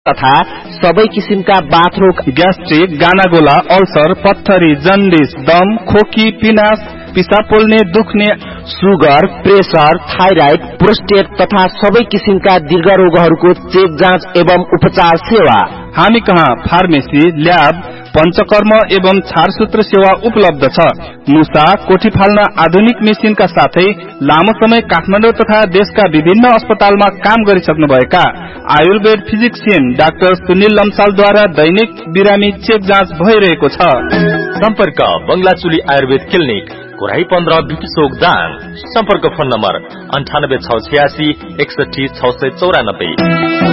तथा सबै किसिमका बाथरोग, ग्यास्ट्रिक, गानागोला, अल्सर, पत्थरी, जन्डिस, दम, खोकी, पिनास, पिसाब पोल्ने, दुख्ने, सुगर, प्रेसर, थाइराइड, प्रोस्टेट तथा सबै किसिमका दीर्घ रोगहरूको चेक जाँच एवं उपचार सेवा। हामी कहाँ फार्मेसी, ल्याब, पञ्चकर्म एवं छारसूत्र सेवा उपलब्ध छ। मुसा, कोठी फाल्न आधुनिक मेसिनका साथै लामो समय काठमाडौँ तथा देशका विभिन्न अस्पतालमा काम गरिसक्नुभएका आयुर्वेद फिजिक्सियन डाक्टर सुनिल लम्सालद्वारा दैनिक बिरामी चेक जाँच भइरहेको छ। सम्पर्क बंगलाचुली आयुर्वेद क्लिनिक, कोराई 15 बिपी चोक दाङ। सम्पर्क फोन नम्बर 98 686 61 694।